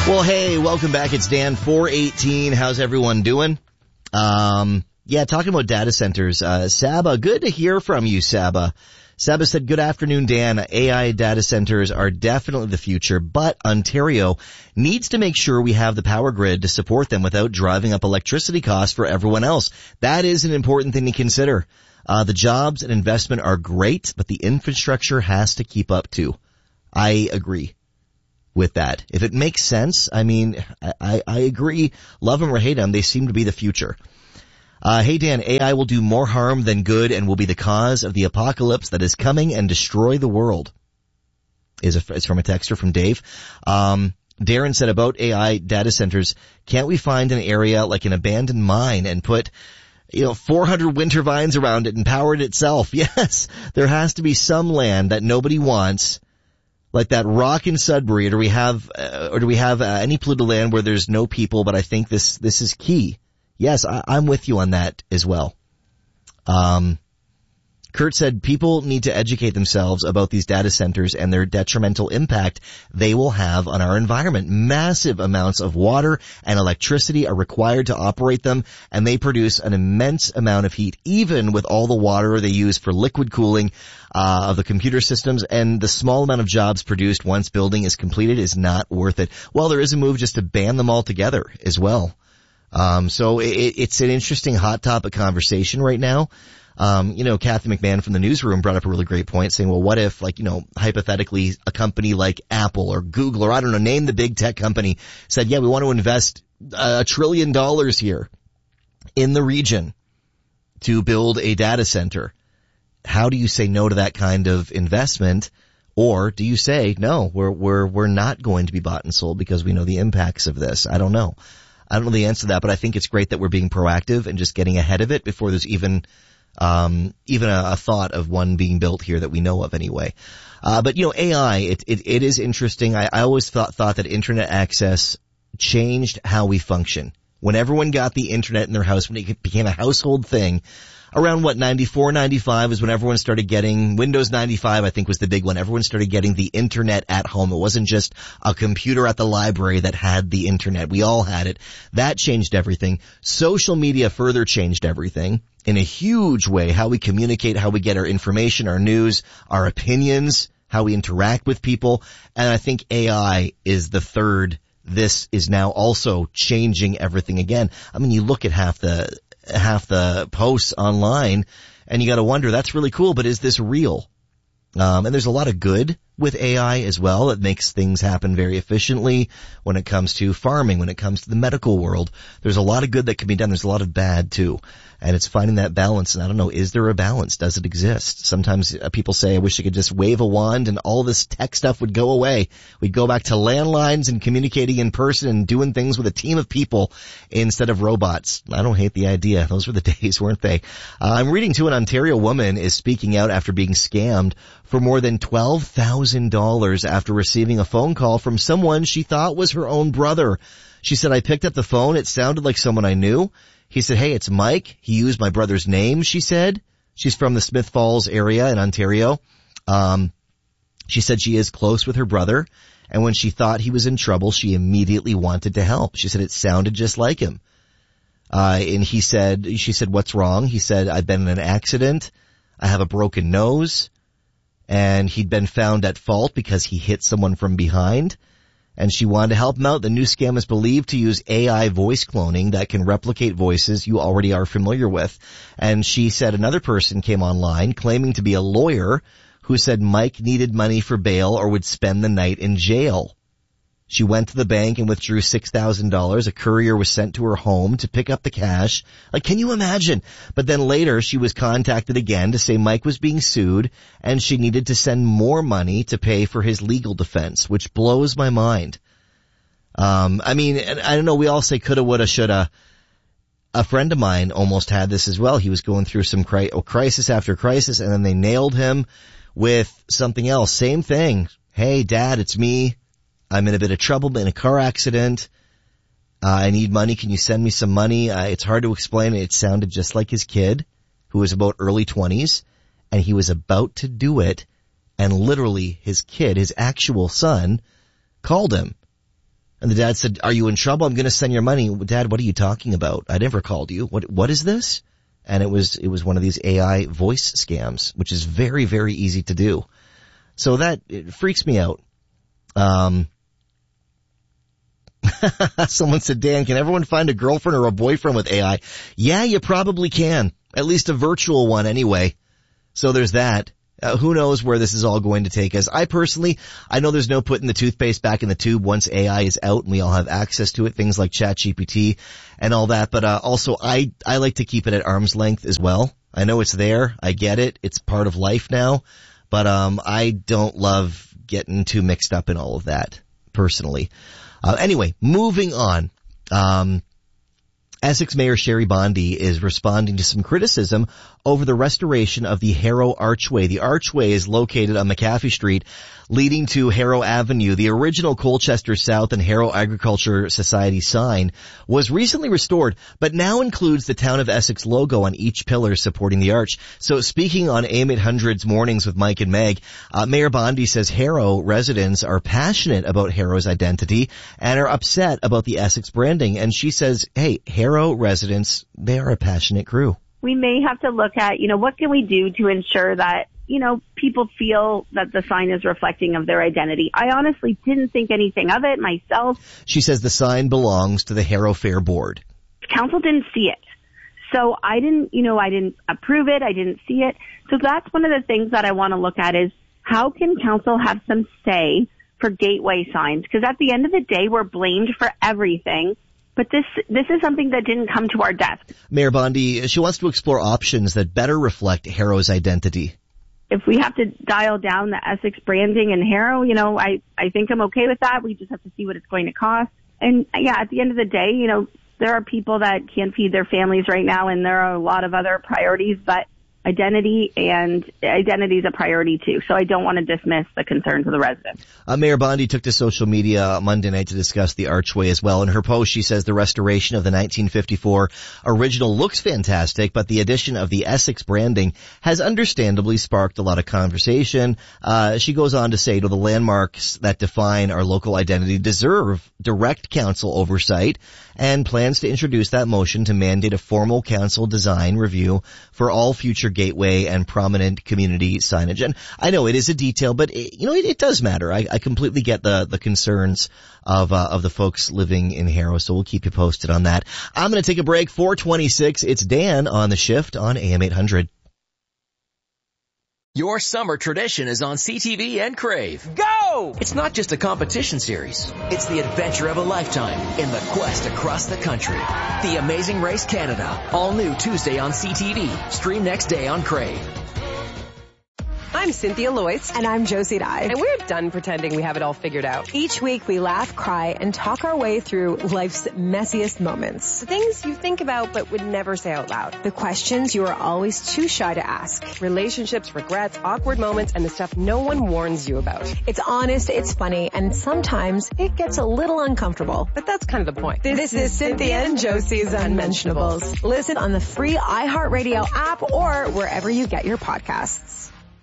Well, hey, welcome back. It's Dan 418. How's everyone doing? Talking about data centers. Saba, good to hear from you, Saba. Saba said, good afternoon, Dan. AI data centers are definitely the future, but Ontario needs to make sure we have the power grid to support them without driving up electricity costs for everyone else. That is an important thing to consider. The jobs and investment are great, but the infrastructure has to keep up too. I agree with that. If it makes sense, I mean, I agree. Love them or hate them, they seem to be the future. Hey Dan, AI will do more harm than good and will be the cause of the apocalypse that is coming and destroy the world. It's from a texter from Dave. Darren said about AI data centers, can't we find an area like an abandoned mine and put 400 winter vines around it and power it itself? Yes, there has to be some land that nobody wants, like that rock in Sudbury, or do we have any polluted land where there's no people? But I think this is key. Yes, I'm with you on that as well. Kurt said people need to educate themselves about these data centers and their detrimental impact they will have on our environment. Massive amounts of water and electricity are required to operate them, and they produce an immense amount of heat, even with all the water they use for liquid cooling of the computer systems, and the small amount of jobs produced once building is completed is not worth it. Well, there is a move just to ban them altogether as well. So it's an interesting hot topic conversation right now. Kathy McMahon from the newsroom brought up a really great point saying, well, what if, hypothetically a company like Apple or Google or I don't know, name the big tech company said, yeah, we want to invest $1 trillion here in the region to build a data center. How do you say no to that kind of investment? Or do you say, no, we're not going to be bought and sold because we know the impacts of this? I don't know. I don't know the answer to that, but I think it's great that we're being proactive and just getting ahead of it before there's even a thought of one being built here that we know of anyway. But AI, it is interesting. I always thought that internet access changed how we function. When everyone got the internet in their house, when it became a household thing, around 94, 95 is when everyone started getting Windows 95, I think was the big one. Everyone started getting the internet at home. It wasn't just a computer at the library that had the internet. We all had it. That changed everything. Social media further changed everything in a huge way. How we communicate, how we get our information, our news, our opinions, how we interact with people. And I think AI is the third. This is now also changing everything again. I mean, you look at half the posts online and you got to wonder, that's really cool, but is this real? And there's a lot of good with AI as well. It makes things happen very efficiently when it comes to farming, when it comes to the medical world. There's a lot of good that can be done. There's a lot of bad too. And it's finding that balance. And I don't know, is there a balance? Does it exist? Sometimes people say, I wish I could just wave a wand and all this tech stuff would go away. We'd go back to landlines and communicating in person and doing things with a team of people instead of robots. I don't hate the idea. Those were the days, weren't they? I'm reading too, an Ontario woman is speaking out after being scammed for more than $12,000 after receiving a phone call from someone she thought was her own brother. She said, I picked up the phone. It sounded like someone I knew. He said, hey, it's Mike. He used my brother's name, she said. She's from the Smith Falls area in Ontario. She said she is close with her brother. And when she thought he was in trouble, she immediately wanted to help. She said it sounded just like him. And she said, what's wrong? He said, I've been in an accident. I have a broken nose. And he'd been found at fault because he hit someone from behind. And she wanted to help him out. The new scam is believed to use AI voice cloning that can replicate voices you already are familiar with. And she said another person came online claiming to be a lawyer who said Mike needed money for bail or would spend the night in jail. She went to the bank and withdrew $6,000. A courier was sent to her home to pick up the cash. Like, can you imagine? But then later she was contacted again to say Mike was being sued and she needed to send more money to pay for his legal defense, which blows my mind. I mean, I don't know, we all say coulda, woulda, shoulda. A friend of mine almost had this as well. He was going through some crisis after crisis, and then they nailed him with something else. Same thing. Hey, Dad, it's me. I'm in a bit of trouble, in a car accident. I need money. Can you send me some money? It's hard to explain. It sounded just like his kid, who was about early 20s, and he was about to do it, and literally his kid, his actual son, called him. And the dad said, are you in trouble? I'm going to send your money. Dad, what are you talking about? I never called you. What is this? And it was one of these AI voice scams, which is very, very easy to do. So it freaks me out. Someone said, Dan, can everyone find a girlfriend or a boyfriend with AI? Yeah, you probably can. At least a virtual one anyway. So there's that. Who knows where this is all going to take us. I know there's no putting the toothpaste back in the tube once AI is out and we all have access to it, things like ChatGPT and all that. But also I like to keep it at arm's length as well. I know it's there. I get it. It's part of life now. But I don't love getting too mixed up in all of that, personally. Anyway, moving on. Essex Mayor Sherry Bondi is responding to some criticism over the restoration of the Harrow Archway. The archway is located on McAfee Street, leading to Harrow Avenue. The original Colchester South and Harrow Agriculture Society sign was recently restored, but now includes the Town of Essex logo on each pillar supporting the arch. So speaking on AM 800's Mornings with Mike and Meg, Mayor Bondi says Harrow residents are passionate about Harrow's identity and are upset about the Essex branding. And she says, hey, Harrow residents, they are a passionate crew. We may have to look at, what can we do to ensure that, people feel that the sign is reflecting of their identity. I honestly didn't think anything of it myself. She says the sign belongs to the Harrow Fair Board. Council didn't see it. So I didn't approve it. I didn't see it. So that's one of the things that I want to look at is how can council have some say for gateway signs? Because at the end of the day, we're blamed for everything. But this is something that didn't come to our desk. Mayor Bondi, she wants to explore options that better reflect Harrow's identity. If we have to dial down the Essex branding in Harrow, I think I'm okay with that. We just have to see what it's going to cost. And yeah, at the end of the day, there are people that can't feed their families right now, and there are a lot of other priorities, but identity is a priority too. So I don't want to dismiss the concerns of the residents. Mayor Bondi took to social media Monday night to discuss the archway as well. In her post, she says the restoration of the 1954 original looks fantastic, but the addition of the Essex branding has understandably sparked a lot of conversation. She goes on to say, the landmarks that define our local identity deserve direct council oversight, and plans to introduce that motion to mandate a formal council design review for all future gateway and prominent community signage. And I know it is a detail, but it does matter. I completely get the concerns of the folks living in Harrow, so we'll keep you posted on that. I'm going to take a break. 4:26. It's Dan on the shift on AM 800. Your summer tradition is on CTV and Crave. Go! It's not just a competition series. It's the adventure of a lifetime in the quest across the country. The Amazing Race Canada. All new Tuesday on CTV. Stream next day on Crave. I'm Cynthia Loyce. And I'm Josie Dye. And we're done pretending we have it all figured out. Each week we laugh, cry, and talk our way through life's messiest moments. The things you think about but would never say out loud. The questions you are always too shy to ask. Relationships, regrets, awkward moments, and the stuff no one warns you about. It's honest, it's funny, and sometimes it gets a little uncomfortable. But that's kind of the point. This is Cynthia and Josie's Unmentionables. Listen on the free iHeartRadio app or wherever you get your podcasts.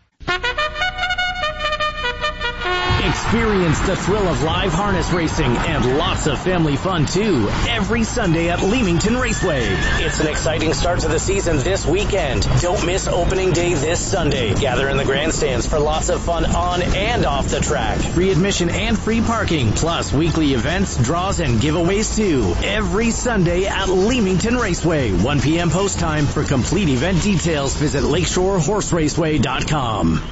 Experience the thrill of live harness racing and lots of family fun too every Sunday at Leamington Raceway. It's an exciting start to the season this weekend. Don't miss opening day this Sunday. Gather in the grandstands for lots of fun on and off the track. Free admission and free parking, plus weekly events, draws, and giveaways too. Every Sunday at Leamington Raceway. 1 p.m. post time. For complete event details, visit lakeshoreHorseRaceway.com.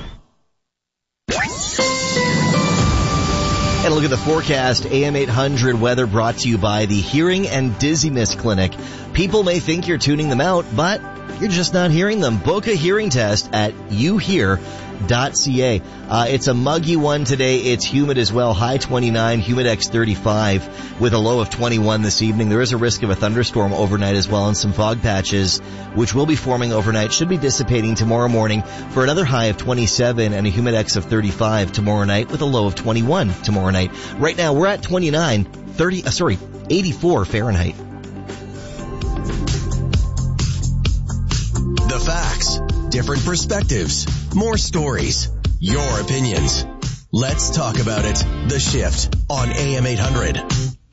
And look at the forecast. AM 800 weather brought to you by the Hearing and Dizziness Clinic. People may think you're tuning them out, but you're just not hearing them. Book a hearing test at youhear.ca. It's a muggy one today. It's humid as well. High 29, humidex 35 with a low of 21 this evening. There is a risk of a thunderstorm overnight as well, and some fog patches which will be forming overnight should be dissipating tomorrow morning for another high of 27 and a humidex of 35 tomorrow night with a low of 21 tomorrow night. Right now we're at 84 Fahrenheit. The facts, different perspectives, more stories, your opinions. Let's talk about it. The Shift on AM 800.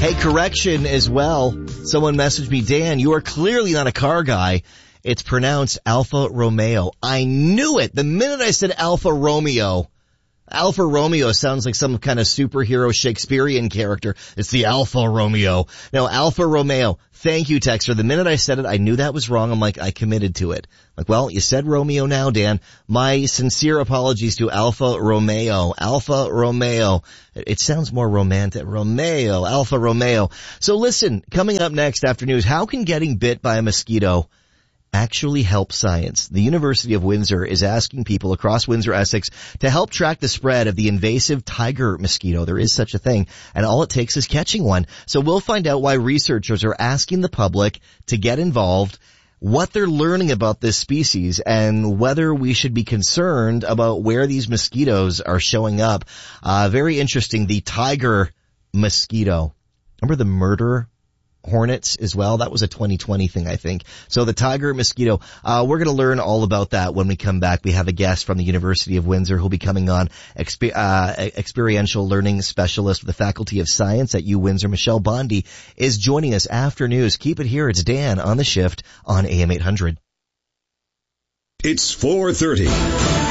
Hey, correction as well. Someone messaged me, Dan, you are clearly not a car guy. It's pronounced Alfa Romeo. I knew it the minute I said Alfa Romeo. Alfa Romeo sounds like some kind of superhero Shakespearean character. It's the Alfa Romeo. No, Alfa Romeo. Thank you, texter. The minute I said it, I knew that was wrong. I'm like, I committed to it. Like, well, you said Romeo now, Dan. My sincere apologies to Alfa Romeo. Alfa Romeo. It sounds more romantic. Romeo. Alfa Romeo. So listen, coming up next after news, how can getting bit by a mosquito actually help science? The University of Windsor is asking people across Windsor, Essex to help track the spread of the invasive tiger mosquito. There is such a thing, and all it takes is catching one. So we'll find out why researchers are asking the public to get involved, what they're learning about this species, and whether we should be concerned about where these mosquitoes are showing up. Very interesting, the tiger mosquito. Remember the murder hornets as well? That was a 2020 thing, I think. So the tiger mosquito, we're going to learn all about that when we come back. We have a guest from the University of Windsor who'll be coming on, experiential learning specialist with the Faculty of Science at UWindsor. Michelle Bondi is joining us after news. Keep it here. It's Dan on the Shift on AM 800. It's 4:30.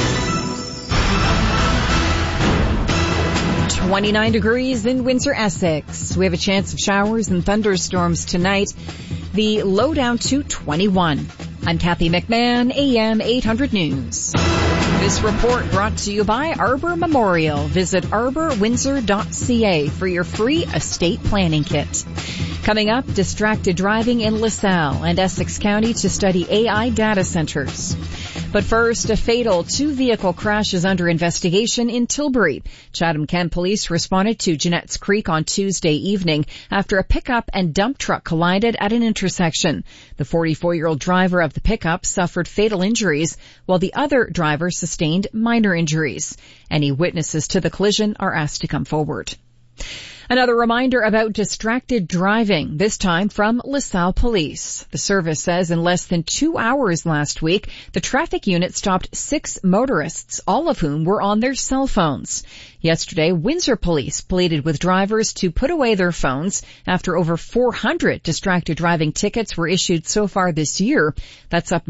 29 degrees in Windsor, Essex. We have a chance of showers and thunderstorms tonight. The low down to 21. I'm Kathy McMahon, AM 800 News. This report brought to you by Arbor Memorial. Visit arborwindsor.ca for your free estate planning kit. Coming up, distracted driving in LaSalle and Essex County to study AI data centers. But first, a fatal two-vehicle crash is under investigation in Tilbury. Chatham-Kent police responded to Jeanette's Creek on Tuesday evening after a pickup and dump truck collided at an intersection. The 44-year-old driver of the pickup suffered fatal injuries, while the other driver sustained minor injuries. Any witnesses to the collision are asked to come forward. Another reminder about distracted driving, this time from LaSalle Police. The service says in less than 2 hours last week, the traffic unit stopped 6 motorists, all of whom were on their cell phones. Yesterday, Windsor Police pleaded with drivers to put away their phones after over 400 distracted driving tickets were issued so far this year. That's up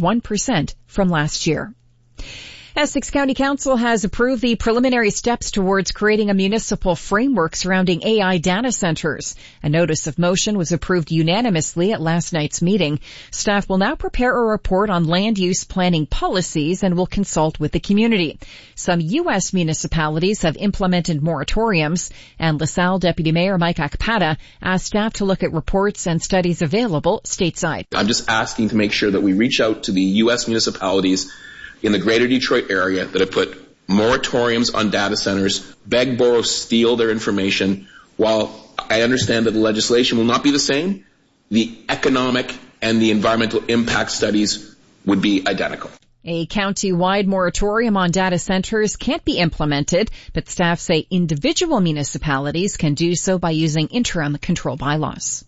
91% from last year. Essex County Council has approved the preliminary steps towards creating a municipal framework surrounding AI data centers. A notice of motion was approved unanimously at last night's meeting. Staff will now prepare a report on land use planning policies and will consult with the community. Some U.S. municipalities have implemented moratoriums, and LaSalle Deputy Mayor Mike Akpata asked staff to look at reports and studies available stateside. I'm just asking to make sure that we reach out to the U.S. municipalities in the greater Detroit area that have put moratoriums on data centers, beg, borrow, steal their information. While I understand that the legislation will not be the same, the economic and the environmental impact studies would be identical. A county-wide moratorium on data centers can't be implemented, but staff say individual municipalities can do so by using interim control bylaws.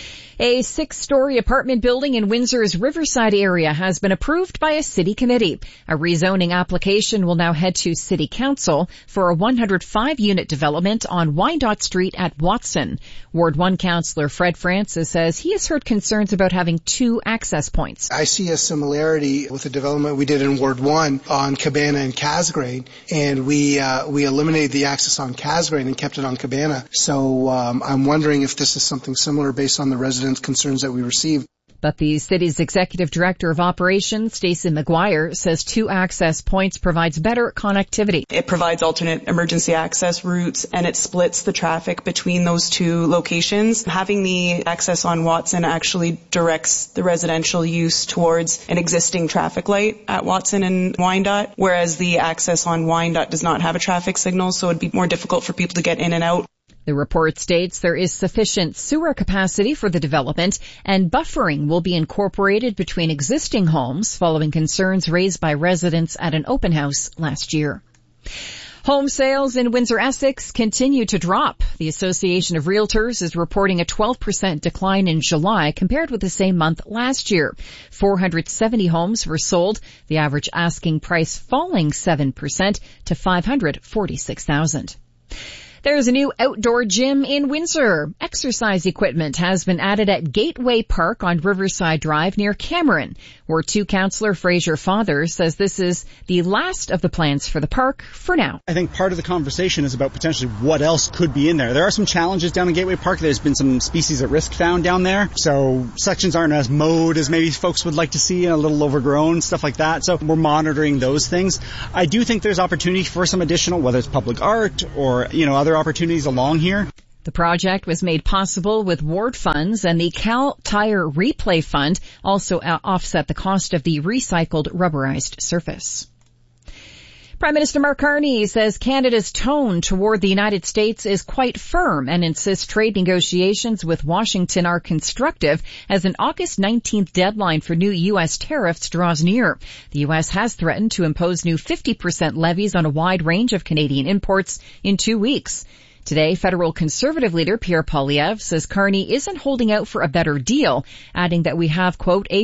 A 6-story apartment building in Windsor's Riverside area has been approved by a city committee. A rezoning application will now head to City Council for a 105-unit development on Wyandotte Street at Watson. Ward 1 Councillor Fred Francis says he has heard concerns about having 2 access points. I see a similarity with the development we did in Ward 1 on Cabana and Casgrain, and we eliminated the access on Casgrain and kept it on Cabana. So I'm wondering if this is something similar based on the residents' concerns that we received. But the city's executive director of operations, Stacey McGuire, says 2 access points provides better connectivity. It provides alternate emergency access routes, and it splits the traffic between those 2 locations. Having the access on Watson actually directs the residential use towards an existing traffic light at Watson and Wyandotte, whereas the access on Wyandotte does not have a traffic signal, so it'd be more difficult for people to get in and out. The report states there is sufficient sewer capacity for the development, and buffering will be incorporated between existing homes following concerns raised by residents at an open house last year. Home sales in Windsor, Essex continue to drop. The Association of Realtors is reporting a 12% decline in July compared with the same month last year. 470 homes were sold, the average asking price falling 7% to $546,000. There's a new outdoor gym in Windsor. Exercise equipment has been added at Gateway Park on Riverside Drive near Cameron. Ward 2 Councillor Fraser Father says this is the last of the plans for the park for now. I think part of the conversation is about potentially what else could be in there. There are some challenges down in Gateway Park. There's been some species at risk found down there. So sections aren't as mowed as maybe folks would like to see, a little overgrown, stuff like that. So we're monitoring those things. I do think there's opportunity for some additional, whether it's public art or, other opportunities along here. The project was made possible with ward funds, and the Cal Tire Replay Fund also offset the cost of the recycled rubberized surface. Prime Minister Mark Carney says Canada's tone toward the United States is quite firm and insists trade negotiations with Washington are constructive as an August 19th deadline for new U.S. tariffs draws near. The U.S. has threatened to impose new 50% levies on a wide range of Canadian imports in 2 weeks. Today, federal Conservative leader Pierre Poilievre says Carney isn't holding out for a better deal, adding that we have, quote, a